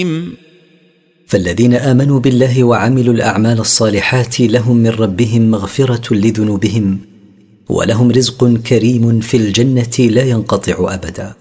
فالذين آمنوا بالله وعملوا الأعمال الصالحات لهم من ربهم مغفرة لذنوبهم ولهم رزق كريم في الجنة لا ينقطع أبدا.